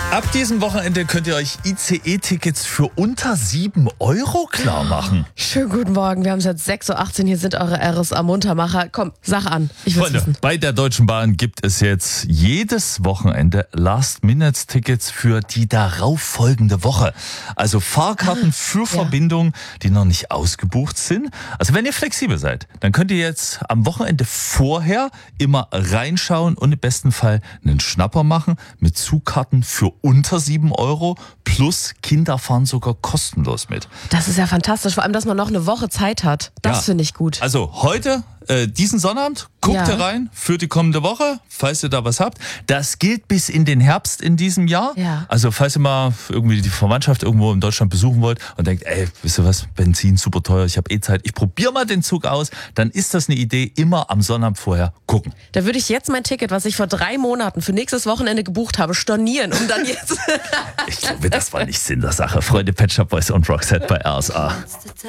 Ab diesem Wochenende könnt ihr euch ICE-Tickets für unter 7 Euro klar machen. Schönen guten Morgen, wir haben es jetzt 6.18 Uhr, hier sind eure RSA-Muntermacher. Komm, sag an, ich will's Freunde, wissen. bei der Deutschen Bahn gibt es jetzt jedes Wochenende Last-Minute-Tickets für die darauffolgende Woche. Also Fahrkarten für Verbindungen, die noch nicht ausgebucht sind. Also wenn ihr flexibel seid, dann könnt ihr jetzt am Wochenende vorher immer reinschauen und im besten Fall einen Schnapper machen mit Zugkarten für unter 7 Euro plus Kinder fahren sogar kostenlos mit. Das ist ja fantastisch, vor allem, dass man noch eine Woche Zeit hat. Das finde ich gut. Also heute, diesen Sonnabend, guckt ihr rein für die kommende Woche, falls ihr da was habt. Das gilt bis in den Herbst in diesem Jahr. Ja. Also falls ihr mal irgendwie die Verwandtschaft irgendwo in Deutschland besuchen wollt und denkt, wisst ihr was, Benzin super teuer, ich habe Zeit, ich probiere mal den Zug aus, dann ist das eine Idee, immer am Sonnabend vorher gucken. Da würde ich jetzt mein Ticket, was ich vor 3 Monaten für nächstes Wochenende gebucht habe, stornieren, um dann jetzt... Ich glaube, das war nicht Sinn der Sache. Freunde, Pet Shop Boys und Roxette bei RSA.